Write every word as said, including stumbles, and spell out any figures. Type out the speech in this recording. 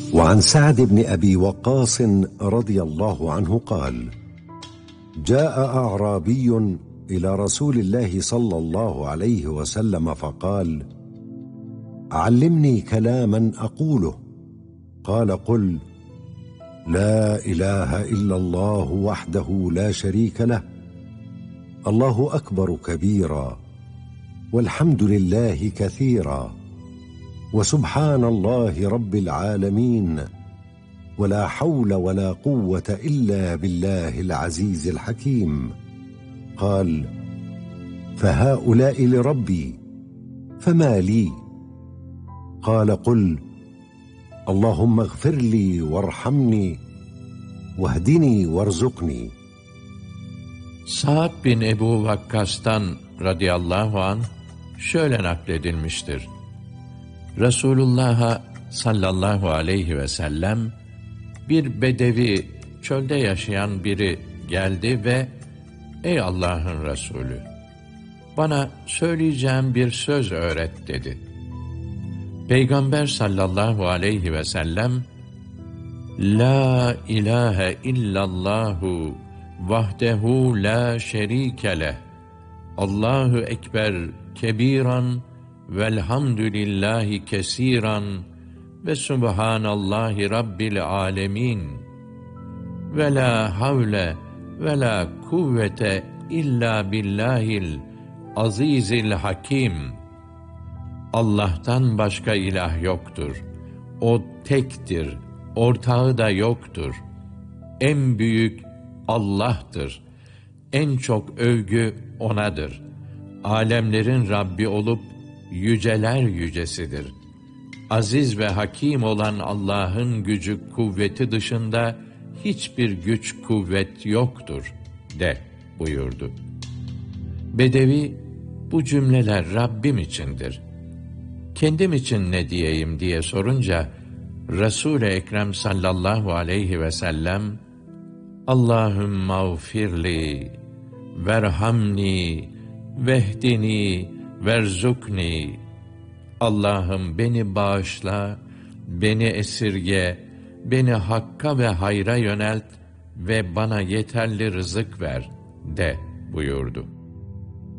وعن سعد بن أبي وقاص رضي الله عنه قال: جاء أعرابي إلى رسول الله صلى الله عليه وسلم فقال: علمني كلاما أقوله. قال: قل: لا إله إلا الله وحده لا شريك له، الله أكبر كبيرا، والحمد لله كثيرا، وسبحان الله رب العالمين، ولا حول ولا قوة إلا بالله العزيز الحكيم. قال: فهؤلاء لربي، فما لي؟ قال: قل: اللهم اغفر لي وارحمني واهدني وارزقني. Sa'd bin Ebu Vakkas'tan radıyallahu anh şöyle nakledilmiştir. Resulullah'a sallallahu aleyhi ve sellem bir bedevi, çölde yaşayan biri geldi ve "Ey Allah'ın Resulü, bana söyleyeceğim bir söz öğret" dedi. Peygamber sallallahu aleyhi ve sellem "La ilahe illallahu vahdehu la şerike leh, Allahu ekber kebiran, velhamdülillahi kesiran, ve subhanallahi rabbil alemin, ve la havle ve la kuvvete illa billahil azizil hakim." Allah'tan başka ilah yoktur. O tektir, ortağı da yoktur. En büyük Allah'tır. En çok övgü O'nadır. Alemlerin Rabbi olup yüceler yücesidir. Aziz ve hakim olan Allah'ın gücü kuvveti dışında hiçbir güç kuvvet yoktur de buyurdu. Bedevi, bu cümleler Rabbim içindir, kendim için ne diyeyim diye sorunca, Resul-i Ekrem sallallahu aleyhi ve sellem, Allahümme gfirli, verhamni, vehdini, verzukni. Allah'ım beni bağışla, beni esirge, beni hakka ve hayra yönelt ve bana yeterli rızık ver de buyurdu.